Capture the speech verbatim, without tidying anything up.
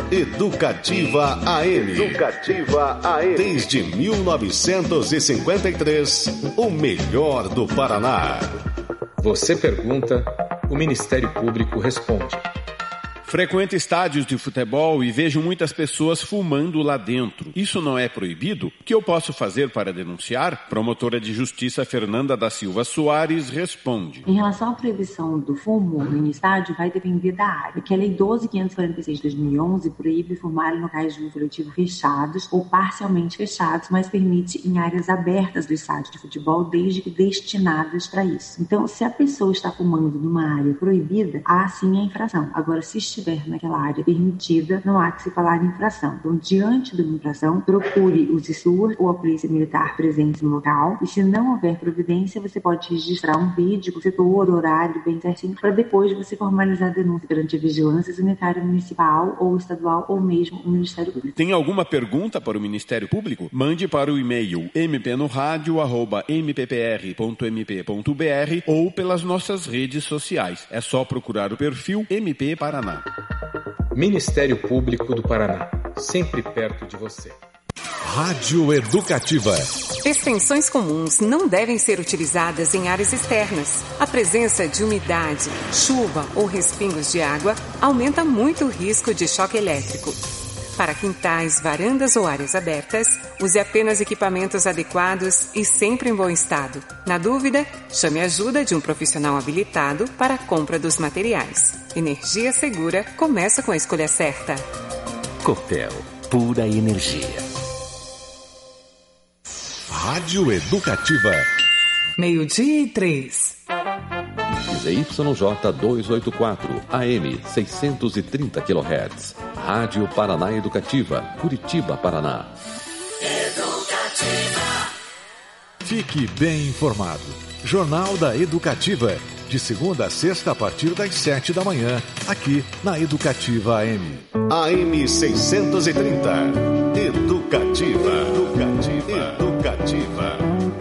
Educativa A M. Educativa A M. Desde mil novecentos e cinquenta e três, o melhor do Paraná. Você pergunta, o Ministério Público responde. Frequento estádios de futebol e vejo muitas pessoas fumando lá dentro. Isso não é proibido? O que eu posso fazer para denunciar? Promotora de Justiça Fernanda da Silva Soares responde. Em relação à proibição do fumo no estádio, vai depender da área, porque a Lei doze mil quinhentos e quarenta e seis de dois mil e onze proíbe fumar em locais de uso coletivo fechados ou parcialmente fechados, mas permite em áreas abertas do estádio de futebol, desde que destinadas para isso. Então, se a pessoa está fumando numa área proibida, há sim a infração. Agora, se estiver naquela área permitida, não há que se falar em infração. Então, diante de uma infração, procure o SISUR ou a Polícia Militar presente no local, e se não houver providência, você pode registrar um vídeo com setor, horário, bem certinho, para depois você formalizar a denúncia perante a Vigilância Sanitária Municipal ou estadual, ou mesmo o Ministério Público. Tem alguma pergunta para o Ministério Público? Mande para o e-mail m p no rádio arroba m p p r ponto m p ponto b r ou pelas nossas redes sociais. É só procurar o perfil M P Paraná. Ministério Público do Paraná, sempre perto de você. Rádio Educativa. Extensões comuns não devem ser utilizadas em áreas externas. A presença de umidade, chuva ou respingos de água aumenta muito o risco de choque elétrico. Para quintais, varandas ou áreas abertas, use apenas equipamentos adequados e sempre em bom estado. Na dúvida, chame a ajuda de um profissional habilitado para a compra dos materiais. Energia segura começa com a escolha certa. Copel, pura energia. Rádio Educativa. Meio-dia e três. Z Y J duzentos e oitenta e quatro, A M seiscentos e trinta quilohertz. Rádio Paraná Educativa, Curitiba, Paraná. Educativa. Fique bem informado. Jornal da Educativa. De segunda a sexta, a partir das sete da manhã, aqui na Educativa A M. A M seiscentos e trinta. Educativa. Educativa. Educativa.